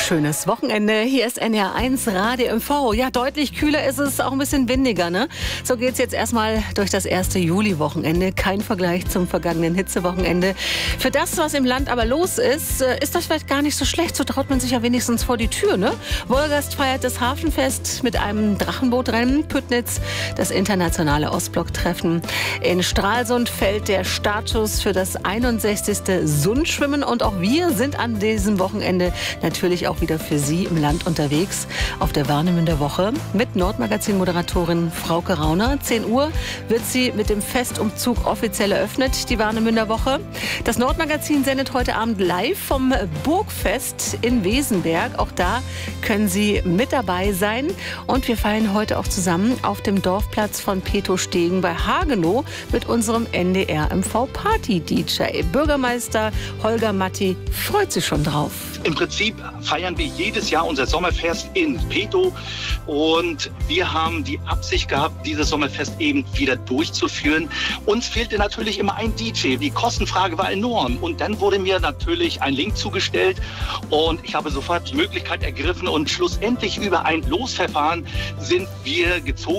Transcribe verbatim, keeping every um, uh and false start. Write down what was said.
Schönes Wochenende. Hier ist N R eins Radio M V. Ja, deutlich kühler ist es, auch ein bisschen windiger, ne? So geht's jetzt erstmal durch das erste Juli-Wochenende. Kein Vergleich zum vergangenen Hitzewochenende. Für das, was im Land aber los ist, ist das vielleicht gar nicht so schlecht. So traut man sich ja wenigstens vor die Tür, ne? Wolgast feiert das Hafenfest mit einem Drachenbootrennen. Püttnitz das internationale Ostblock-Treffen. In Stralsund fällt der Startschuss für das einundsechzigste Sundschwimmen. Und auch wir sind an diesem Wochenende natürlich auch wieder für Sie im Land unterwegs auf der Warnemünder Woche mit Nordmagazin-Moderatorin Frauke Rauner. zehn Uhr wird sie mit dem Festumzug offiziell eröffnet, die Warnemünder Woche. Das Nordmagazin sendet heute Abend live vom Burgfest in Wesenberg. Auch da können Sie mit dabei sein. Und wir feiern heute auch zusammen auf dem Dorfplatz von Petostegen bei Hagenow mit unserem N D R M V Party-D J. Bürgermeister Holger Matti freut sich schon drauf. Im Prinzip feiern wir jedes Jahr unser Sommerfest in Peto und wir haben die Absicht gehabt, dieses Sommerfest eben wieder durchzuführen. Uns fehlte natürlich immer ein D J. Die Kostenfrage war enorm und dann wurde mir natürlich ein Link zugestellt und ich habe sofort die Möglichkeit ergriffen und schlussendlich über ein Losverfahren sind wir gezogen.